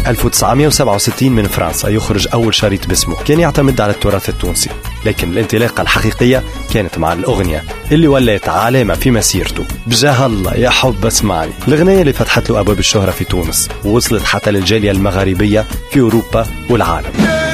1967 من فرنسا يخرج أول شريط باسمه، كان يعتمد على التراث التونسي، لكن الانطلاقة الحقيقية كانت مع الأغنية اللي ولات علامة في مسيرته، بجاه الله يا حب اسمعني. الأغنية اللي فتحت له أبواب الشهرة في تونس ووصلت حتى للجالية المغاربية في أوروبا والعالم.